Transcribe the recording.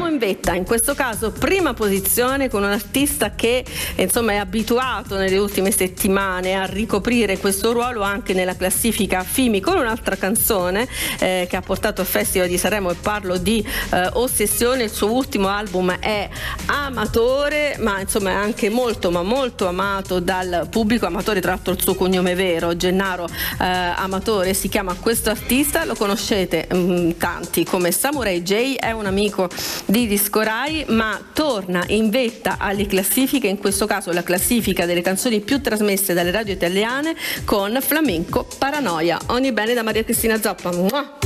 in vetta, in questo caso prima posizione, con un artista che insomma è abituato nelle ultime settimane a ricoprire questo ruolo anche nella classifica FIMI, con un'altra canzone che ha portato al Festival di Sanremo, e parlo di Ossessione. Il suo ultimo album è Amatore, ma insomma è anche molto ma molto amato dal pubblico. Amatore, tra l'altro il suo cognome vero, Gennaro Amatore, si chiama questo artista. Lo conoscete tanti come Samurai J, è un amico di Disco Rai, ma torna in vetta alle classifiche, in questo caso la classifica delle canzoni più trasmesse dalle radio italiane, con Flamenco Paranoia. Ogni bene da Maria Cristina Zoppa. Mua!